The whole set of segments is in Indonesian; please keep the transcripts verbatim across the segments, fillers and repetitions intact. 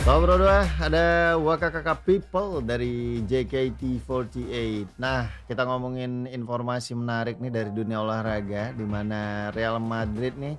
Halo Bro dua, ada Waka Kakak People dari J K T empat delapan. Nah, kita ngomongin informasi menarik nih dari dunia olahraga, di mana Real Madrid nih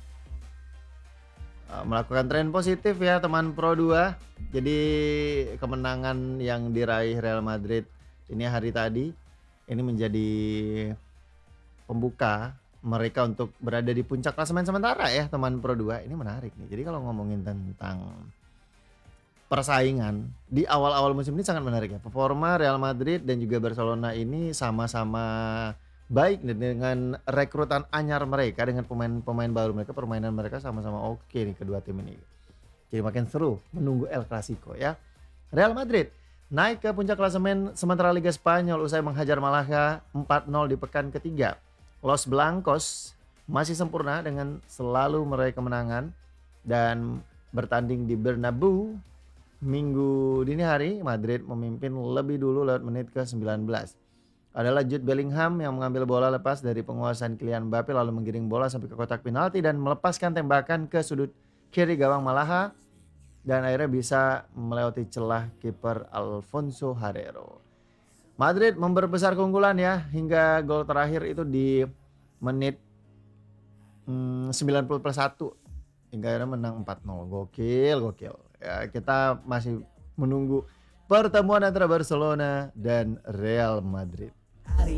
eh, melakukan tren positif ya teman Pro dua. Jadi kemenangan yang diraih Real Madrid ini hari tadi ini menjadi pembuka mereka untuk berada di puncak klasemen sementara ya teman Pro dua. Ini menarik nih. Jadi kalau ngomongin tentang persaingan di awal-awal musim ini sangat menarik ya. Performa Real Madrid dan juga Barcelona ini sama-sama baik dan dengan rekrutan anyar mereka dengan pemain-pemain baru mereka, permainan mereka sama-sama oke nih kedua tim ini. Jadi makin seru menunggu El Clasico ya. Real Madrid naik ke puncak klasemen sementara Liga Spanyol usai menghajar Malaga empat nol di pekan ketiga. Los Blancos masih sempurna dengan selalu meraih kemenangan dan bertanding di Bernabeu Minggu dini hari. Madrid memimpin lebih dulu lewat menit ke sembilan belas. Adalah Jude Bellingham yang mengambil bola lepas dari penguasaan Kylian Mbappe lalu menggiring bola sampai ke kotak penalti dan melepaskan tembakan ke sudut kiri gawang Malaha dan akhirnya bisa melewati celah kiper Alfonso Herrero. Madrid memperbesar keunggulan ya hingga gol terakhir itu di menit hmm, sembilan puluh plus satu hingga akhirnya menang empat nol. Gokil, gokil. Ya, kita masih menunggu pertemuan antara Barcelona dan Real Madrid.